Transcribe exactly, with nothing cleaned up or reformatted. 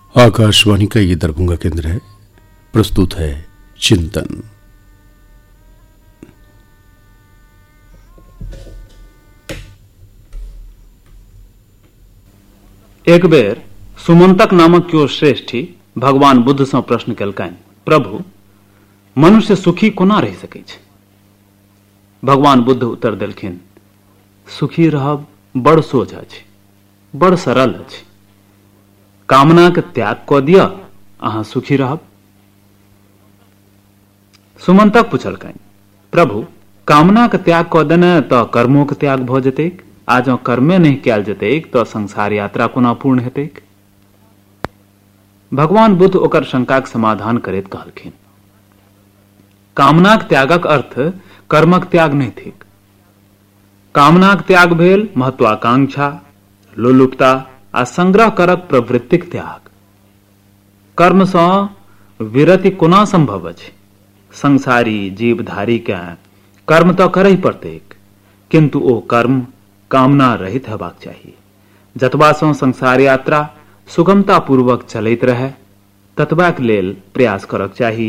आकाशवाणी का ये दरभंगा केंद्र है। प्रस्तुत है चिंतन। एक बेर सुमंतक नामक केओ श्रेष्ठी भगवान बुद्ध से प्रश्न केलकनि, प्रभु, मनुष्य सुखी कोना रहि सकै छै? भगवान बुद्ध उत्तर देलखिन, सुखी रहब बड़ सोझ अछि, बड़ सरल अछि। कामना के त्याग क दिअ, अहाँ सुखी रहब। सुमंतक पुछलकनि, प्रभु, कामना के त्याग क देने तऽ कर्मों के त्याग भ जेतैक। आ जँ कर्मे नहीं कयल जेतैक तऽ संसार यात्रा कोना पूर्ण हेतैक? भगवान बुद्ध ओकर शंकाक समाधान करैत कहलखिन, कामनाक त्यागक अर्थ कर्मक त्याग नहीं थिक। कामनाक त्याग भेल महत्वाकांक्षा, लोलुपता आ संग्रह करक प्रवृत्तिक त्याग। कर्म सँ विरति कोना संभव अछि? संसारी जीवधारी के कर्म तऽ करही पड़तैक, किंतु ओ कर्म कामना रहित हेबाक चाही। जतबा सँ संसार यात्रा सुगमता पूर्वक चलैत रहै, ततबाक लेल प्रयास करक चाही।